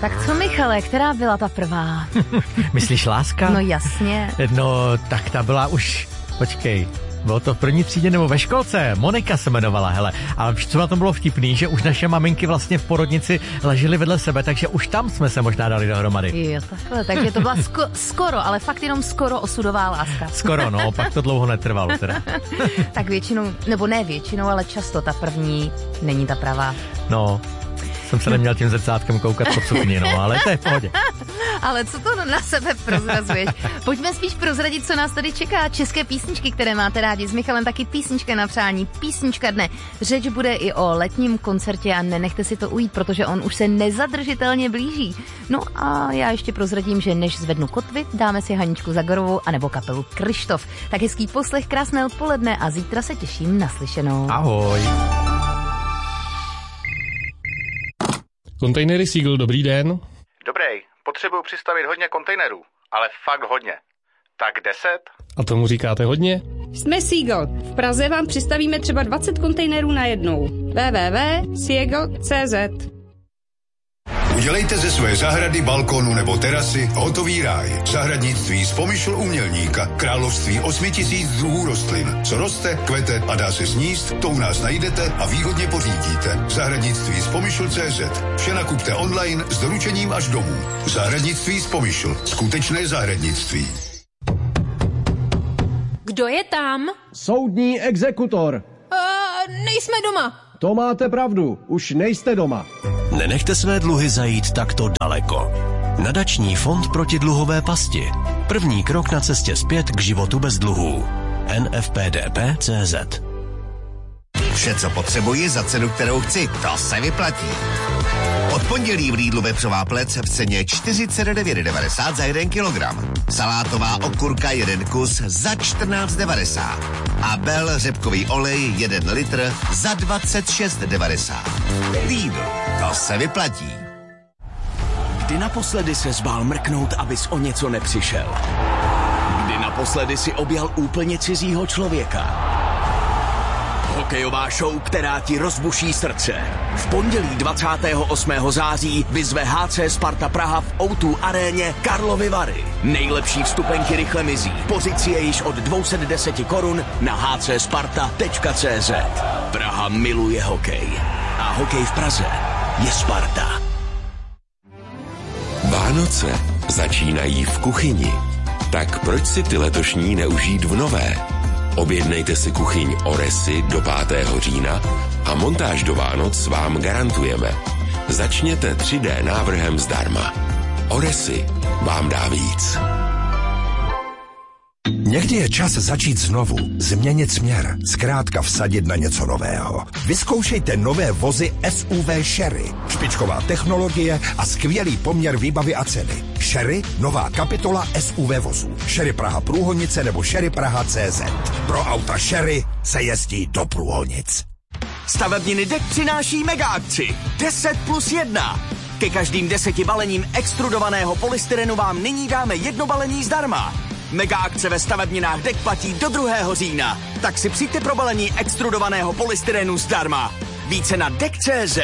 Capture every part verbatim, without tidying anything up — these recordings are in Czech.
Tak co, Michale, která byla ta prvá? Myslíš Láska? No jasně. No, tak ta byla už, počkej, bylo to v první třídě nebo ve školce? Monika se jmenovala, hele. Ale co na tom bylo vtipný, že už naše maminky vlastně v porodnici ležely vedle sebe, takže už tam jsme se možná dali dohromady. Jo, takhle, takže to byla sko- skoro, ale fakt jenom skoro osudová láska. Skoro, no, pak to dlouho netrvalo teda. Tak většinou, nebo ne většinou, ale často ta první není ta pravá. No, jsem se neměl tím zrcátkem koukat pod sukni, no, ale to je v pohodě. Ale co to na sebe prozrazuješ? Pojďme spíš prozradit, co nás tady čeká. České písničky, které máte rádi. S Michalem taky písnička na přání, písnička dne. Řeč bude i o letním koncertě a nenechte si to ujít, protože on už se nezadržitelně blíží. No a já ještě prozradím, že než zvednu kotvy, dáme si Haničku Zagorovou anebo kapelu Kryštof. Tak hezký poslech, krásné odpoledne a zítra se těším na slyšenou. Ahoj. Kontejnery Seagull, dobrý den. Dobrý, potřebuju přistavit hodně kontejnerů, ale fakt hodně. Tak deset? A tomu říkáte hodně? Jsme Seagull. V Praze vám přistavíme třeba dvacet kontejnerů najednou. w w w tečka seagull tečka c z Udělejte ze své zahrady, balkónu nebo terasy hotový ráj. Zahradnictví z Pomyšl umělníka. Království osmi tisíc druhů rostlin. Co roste, kvete a dá se sníst, to u nás najdete a výhodně pořídíte. Zahradnictví z Pomyšl tečka c z. Vše nakupte online s doručením až domů. Zahradnictví z Pomyšl. Skutečné zahradnictví. Kdo je tam? Soudní exekutor. Uh, nejsme doma. To máte pravdu, už nejste doma. Nenechte své dluhy zajít takto daleko. Nadační fond proti dluhové pasti. První krok na cestě zpět k životu bez dluhů. N F P D P tečka c z. Vše, co potřebuji za cenu, kterou chci, to se vyplatí. Od pondělí v Lidlu vepřová plec v ceně čtyřicet devět devadesát za jeden kilogram. Salátová okurka jeden kus za čtrnáct devadesát. A Bel řepkový olej jeden litr za dvacet šest devadesát. Lidl, to se vyplatí. Kdy naposledy se zbál mrknout, abys o něco nepřišel? Kdy naposledy si objal úplně cizího člověka? Hokejová show, která ti rozbuší srdce. V pondělí dvacátého osmého září vyzve H C Sparta Praha v O dva aréně Karlovy Vary. Nejlepší vstupenky rychle mizí. Pořiď si je již od dvě stě deset korun na h c sparta tečka c z. Praha miluje hokej. A hokej v Praze je Sparta. Vánoce začínají v kuchyni. Tak proč si ty letošní neužít v nové? Objednejte si kuchyň Oresy do pátého října a montáž do Vánoc vám garantujeme. Začněte tři dé návrhem zdarma. Oresy vám dá víc. Někdy je čas začít znovu, změnit směr, zkrátka vsadit na něco nového. Vyzkoušejte nové vozy S U V Sherry. Špičková technologie a skvělý poměr výbavy a ceny. Sherry, nová kapitola S U V vozů. Sherry Praha Průhonice nebo Sherry Praha C Z. Pro auta Sherry se jezdí do Průhonic. Stavebniny D E K přináší mega akci deset plus jedna. Ke každým deseti balením extrudovaného polystyrenu vám nyní dáme jedno balení zdarma. Mega akce ve stavebninách D E K platí do druhého října. Tak si přijďte pro balení extrudovaného polystyrenu zdarma. Více na D E K tečka c z.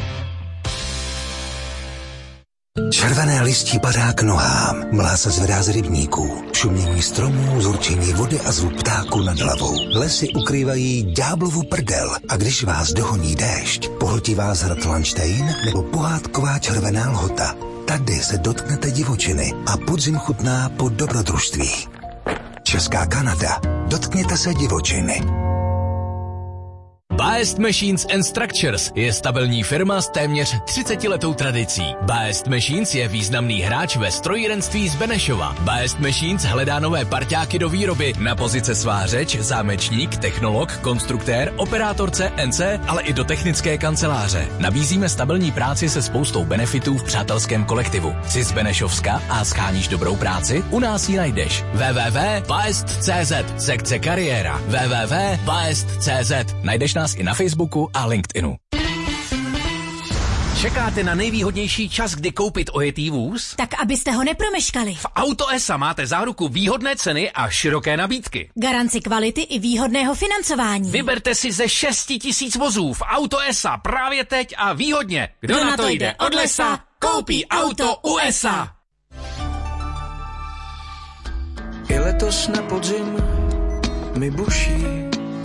Červené listí padá k nohám, mlha se zvedá z rybníků, šumění stromů, zurčení vody a zvuk ptáků nad hlavou. Lesy ukrývají ďáblovu prdel a když vás dohoní déšť, pohltí vás hrad Lanštejn nebo pohádková červená lhota. Tady se dotknete divočiny a podzim chutná po dobrodružství. Česká Kanada. Dotkněte se divočiny. Best Machines and Structures je stabilní firma s téměř třicetiletou tradicí. Best Machines je významný hráč ve strojírenství z Benešova. Best Machines hledá nové parťáky do výroby na pozice svářeč, zámečník, technolog, konstruktér, operátor C N C, ale i do technické kanceláře. Nabízíme stabilní práci se spoustou benefitů v přátelském kolektivu. Jsi z Benešovska a scháníš dobrou práci? U nás ji najdeš. w w w tečka best tečka c z, sekce kariéra. w w w tečka best tečka c z. Najdeš nás i na Facebooku a LinkedInu. Čekáte na nejvýhodnější čas, kdy koupit ojetý vůz? Tak abyste ho nepromeškali. V Auto es a máte záruku výhodné ceny a široké nabídky. Garanci kvality i výhodného financování. Vyberte si ze šesti tisíc vozů v Auto es a právě teď a výhodně. Kdo, Kdo na to jde od lesa, koupí auto u E S A. I letos na podzim mi buší